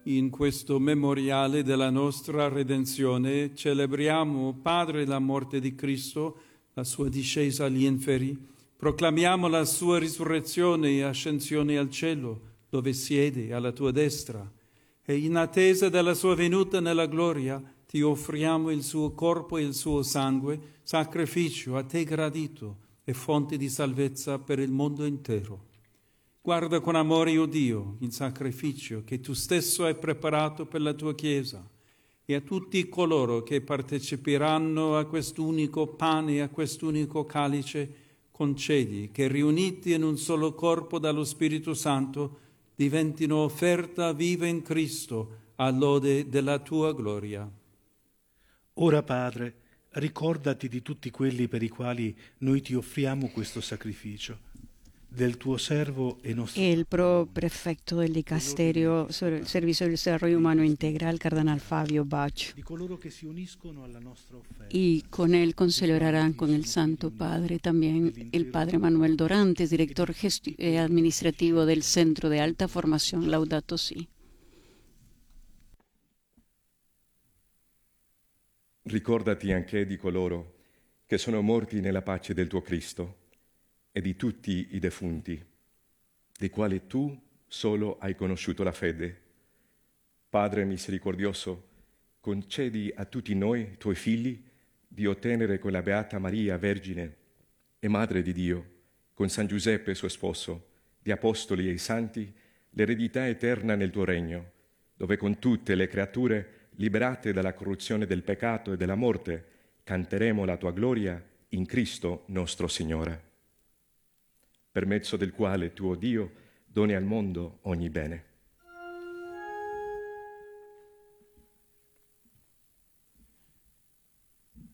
In questo memoriale della nostra redenzione celebriamo, Padre, la morte di Cristo, la sua discesa agli inferi, proclamiamo la sua risurrezione e ascensione al cielo, dove siede alla tua destra, e in attesa della sua venuta nella gloria ti offriamo il suo corpo e il suo sangue, sacrificio a te gradito e fonte di salvezza per il mondo intero. Guarda con amore, o Dio, il sacrificio che tu stesso hai preparato per la tua Chiesa e a tutti coloro che parteciperanno a quest'unico pane e a quest'unico calice, concedi che riuniti in un solo corpo dallo Spirito Santo diventino offerta viva in Cristo a lode della tua gloria. Ora, Padre, ricordati di tutti quelli per i quali noi ti offriamo questo sacrificio, del tuo servo e nostro El pro-prefecto del Dicasterio sobre el Servicio del Desarrollo Humano Integral, Cardenal Fabio Bach, di coloro che si uniscono alla nostra offerta. y con él celebrarán con el Santo Padre también el Padre Manuel Dorantes, director administrativo del Centro de Alta Formación Laudato Si. Ricordati anche di coloro che sono morti nella pace del tuo Cristo e di tutti i defunti, dei quali tu solo hai conosciuto la fede. Padre misericordioso, concedi a tutti noi, tuoi figli, di ottenere con la Beata Maria, Vergine e Madre di Dio, con San Giuseppe suo sposo, gli Apostoli e i Santi, l'eredità eterna nel tuo regno, dove con tutte le creature, liberate dalla corruzione del peccato e della morte, canteremo la tua gloria in Cristo nostro Signore, per mezzo del quale tuo Dio doni al mondo ogni bene.